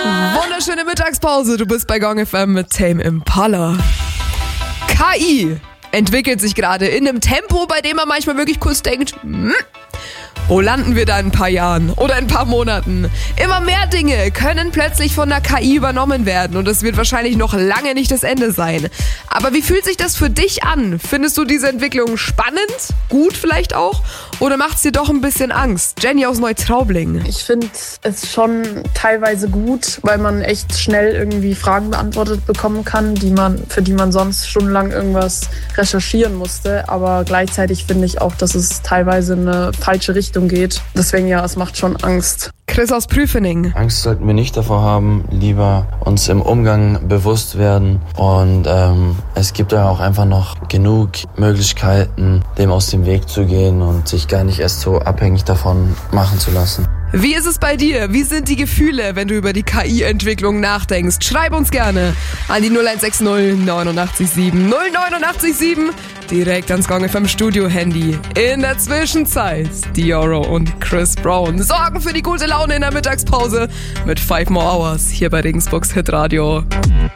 Wunderschöne Mittagspause, du bist bei Gong FM mit Tame Impala. KI entwickelt sich gerade in einem Tempo, bei dem man manchmal wirklich kurz denkt, wo landen wir da in ein paar Jahren oder in ein paar Monaten? Immer mehr Dinge können plötzlich von der KI übernommen werden und es wird wahrscheinlich noch lange nicht das Ende sein. Aber wie fühlt sich das für dich an? Findest du diese Entwicklung spannend? Gut vielleicht auch? Oder macht es dir doch ein bisschen Angst? Jenny aus Neutraubling. Ich finde es schon teilweise gut, weil man echt schnell irgendwie Fragen beantwortet bekommen kann, für die man sonst stundenlang irgendwas recherchieren musste. Aber gleichzeitig finde ich auch, dass es teilweise in eine falsche Richtung geht. Deswegen ja, es macht schon Angst. Chris aus Prüfening. Angst sollten wir nicht davor haben, lieber uns im Umgang bewusst werden. Und es gibt ja auch einfach noch genug Möglichkeiten, dem aus dem Weg zu gehen und sich gar nicht erst so abhängig davon machen zu lassen. Wie ist es bei dir? Wie sind die Gefühle, wenn du über die KI-Entwicklung nachdenkst? Schreib uns gerne an die 0160 89 089 direkt ans Gong FM Studio-Handy. In der Zwischenzeit, Dioro und Chris Brown sorgen für die gute Laune in der Mittagspause mit 5 More Hours hier bei Regensburgs Hitradio.